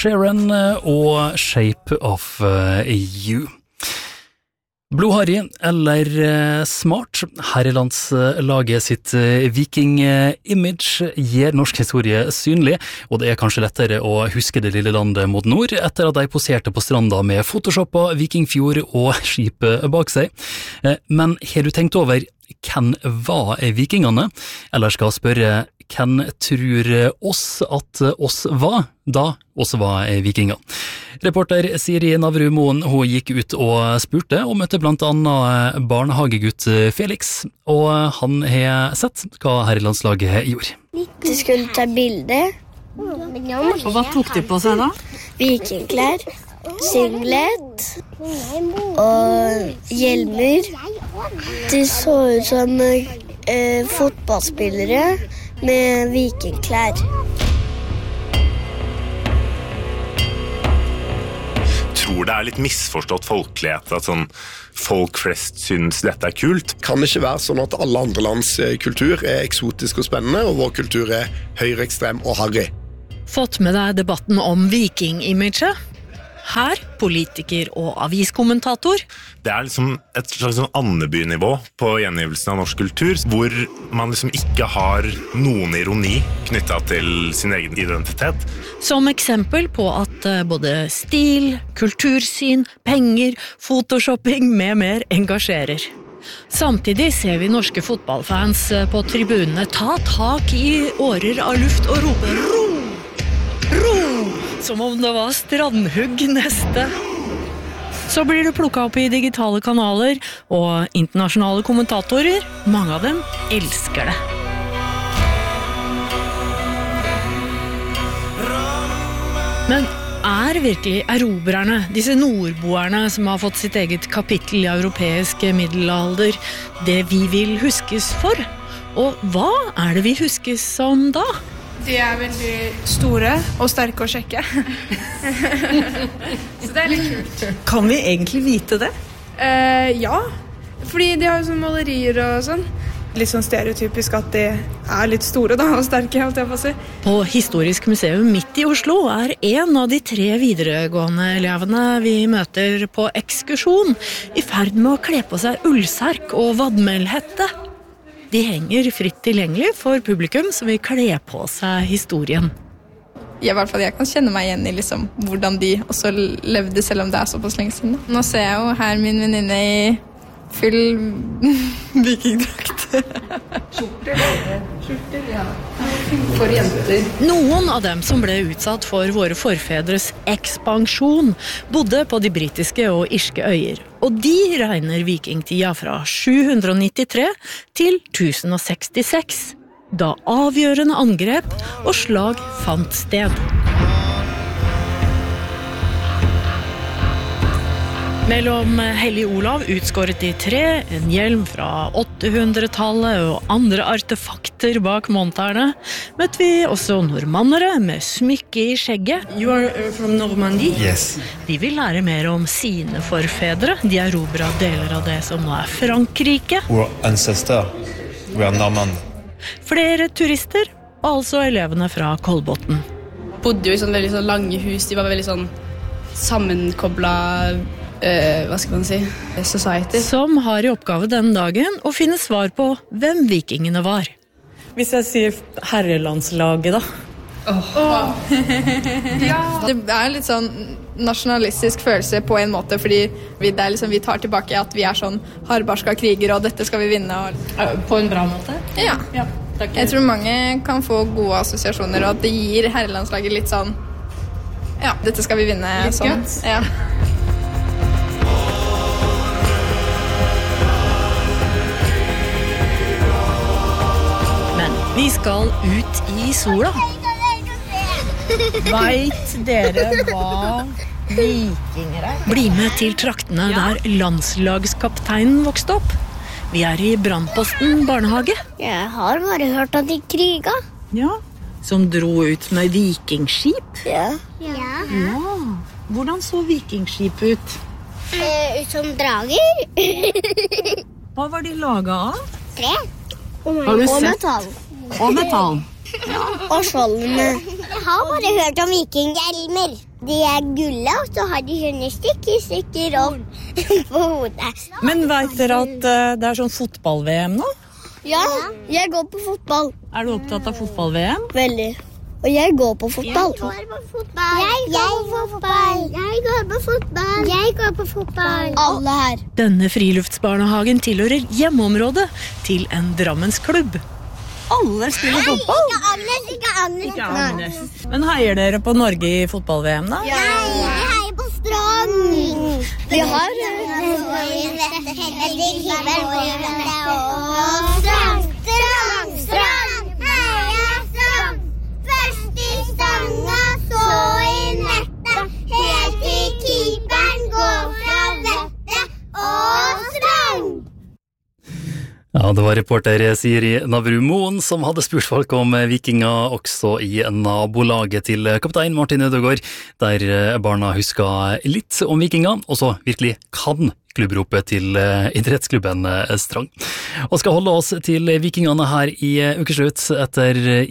Sheeran og Shape of You. Blodharry eller smart, herrelandslaget sitt viking-image gir norsk historie synlig, og det kanskje lettere å huske det lille landet mot nord etter at de poserte på stranda med photoshoppa Vikingfjord og skipet bak seg. Men har du tenkt over hvem var vikingene? Eller skal jeg spørre, hvem tror oss at oss var da oss var vikinger? Reporter Siri Navru-Moen, hun gikk ut og spurte, og møtte blant annet barnehagegutt Felix, og han har sett hva herrelandslaget gjorde. De skulle ta bilde. Og hva tok de på seg da? Vikingklær, singlet og hjelmer. De så ut som fotballspillere med vikingklær. Tror det litt misforstått folkelighet at sånn folk flest synes dette kult. Kan det ikke være sånn at alle andre lands kultur eksotisk og spennende, og vår kultur høyreekstrem og harry? Fått med deg debatten om viking-imaget? Her, politiker og aviskommentator. Det liksom et slags sånn Andeby-nivå på gjengivelsen av norsk kultur, hvor man liksom ikke har noen ironi knyttet til sin egen identitet. Som eksempel på at både stil, kultursyn, penger, photoshopping med mer engasjerer. Samtidig ser vi norske fotballfans på tribunene ta tak i årer av luft og rope «Ro! Ro!» som om det var strandhugg neste. Så blir det plukket opp i digitale kanaler, og internasjonale kommentatorer, mange av dem elsker det. Men virkelig erobrerne, disse nordboerne som har fått sitt eget kapittel i europeisk middelalder, det vi vil huskes for? Og hva det vi huskes som da? De veldig store og sterke og kjekke. Så det litt kult. Kan vi egentlig vite det? Ja, fordi de har jo sånne malerier og sånn. Litt sånn stereotypisk at de litt store da, og sterke, holdt jeg på å si. På Historisk museum midt i Oslo en av de 3 videregående elevene vi møter på ekskursjon i ferd med å kle på seg ullserk og vadmelhette. De henger fritt tilgjengelig for publikum som vil kle på seg historien. I hvert fall jeg kan kjenne meg igjen i liksom, hvordan de også levde, selv om det såpass lenge siden. Nå ser jeg jo her min venninne i full vikingdrakt. Skjorter, ja. For jenter. Noen av dem som ble utsatt for våre forfedres ekspansjon bodde på de britiske og irske øyer. Og de regner vikingtida fra 793 til 1066, da avgjørende angrep og slag fant sted. Mellom Hellig Olav utskåret i 3, en hjelm fra 800-tallet og andre artefakter bak monterne, møtte vi også normannere med smykke i skjegget. You are from Normandy? Yes. De vil lære mer om sine forfedre. De erobret deler av det som nå Frankrike. Our ancestor, we are Normand. Flere turister, altså elevene fra Kolbotn. Bodde jo i sånn veldig sånn lange hus, de var veldig sånn sammenkoblet, hva skal man si, society. Som har i oppgave den dagen å finne svar på hvem vikingene var. Hvis jeg sier herrelandslaget da? Ja. Det litt sånn nasjonalistisk følelse på en måte, fordi det liksom, vi tar tilbake at vi sånn hardbarska kriger, og dette skal vi vinne. Og... På en bra måte? Ja. Jeg tror mange kan få gode assosiasjoner, og at det gir herrelandslaget litt sånn, ja, dette skal vi vinne. Litt sånn. guts? Ja. Vi skal ut i sola. Vet dere hva vikinger Bli med til traktene der landslagskapteinen vokste opp. Vi i Brandposten barnehage. Jeg har bare hørt at de kriga. Ja, som dro ut med vikingskip. Ja. Hvordan så vikingskip ut? Ut som drager. Hva var de laget av? Tre. Har du Og sett? metall. Og metall. Og skjoldene. Jeg har bare hørt om vikinghjelmer. De gulle, og så har de sånne stykker opp på hodet. Men vet dere at det sånn fotball-VM nå? Ja, jeg går på fotball. Du opptatt av fotball-VM? Veldig. Og jeg går på fotball. Jeg går på fotball. Alle her. Denne friluftsbarnehagen tilhører hjemmeområdet til en Drammensklubb. Alle spiller fotball? Ikke Agnes. Men heier dere på Norge i fotball-VM da? Ja, jeg heier på strand. Vi har strand, heia strand. Først i stanga, så i nettet, helt til keeperen går fra vettet og strand. Ja, det var reporter Siri Navru Moen som hadde spurt folk om vikinger også i nabolaget til kaptein Martin Ødegaard, der barna husker litt om vikinger, og så virkelig kan klubbropet til idrettsklubben Strang. Og skal holde oss til vikingene her i ukeslutt etter